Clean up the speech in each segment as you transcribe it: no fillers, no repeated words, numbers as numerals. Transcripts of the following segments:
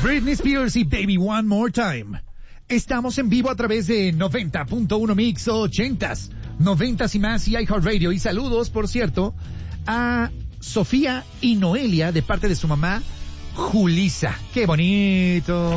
Britney Spears y Baby One More Time. Estamos en vivo a través de 90.1 Mix 80s, 90s y más y iHeartRadio. Y saludos, por cierto, a Sofía y Noelia de parte de su mamá, Julisa. ¡Qué bonito!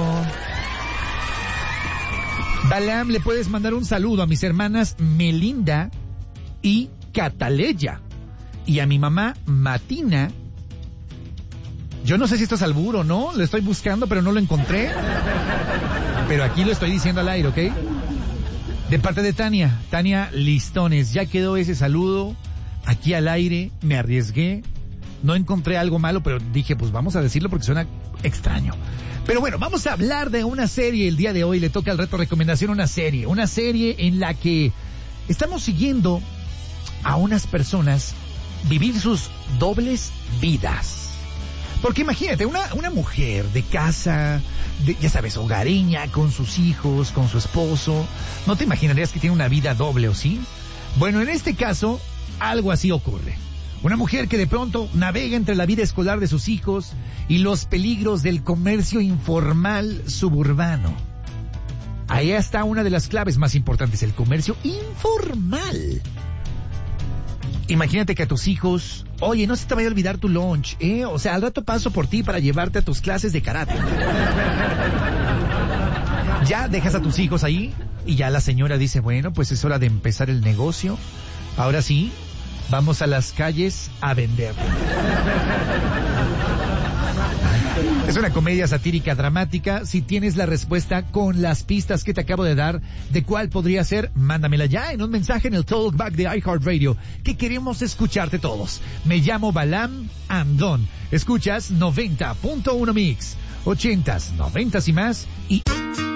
Balam, le puedes mandar un saludo a mis hermanas Melinda y Cataleya. Y a mi mamá Matina. Yo no sé si esto es albur o no, lo estoy buscando pero no lo encontré. Pero aquí lo estoy diciendo al aire, ¿ok? De parte de Tania Listones, ya quedó ese saludo aquí al aire, me arriesgué, no encontré algo malo, pero dije, pues vamos a decirlo porque suena extraño. Pero bueno, vamos a hablar de una serie el día de hoy, le toca el reto recomendación una serie en la que estamos siguiendo a unas personas vivir sus dobles vidas. Porque imagínate, una mujer de casa, ya sabes, hogareña, con sus hijos, con su esposo, no te imaginarías que tiene una vida doble, ¿o sí? Bueno, en este caso, algo así ocurre. Una mujer que de pronto navega entre la vida escolar de sus hijos y los peligros del comercio informal suburbano. Ahí está una de las claves más importantes, el comercio informal. Imagínate que a tus hijos, oye, no se te vaya a olvidar tu lunch, o sea, al rato paso por ti para llevarte a tus clases de karate. Ya dejas a tus hijos ahí y ya la señora dice, bueno, pues es hora de empezar el negocio. Ahora sí, vamos a las calles a vender. Es una comedia satírica dramática. Si tienes la respuesta con las pistas que te acabo de dar de cuál podría ser, mándamela ya en un mensaje en el Talkback de iHeartRadio, que queremos escucharte todos. Me llamo Balam Andón. Escuchas 90.1 Mix, 80s, 90s y más y...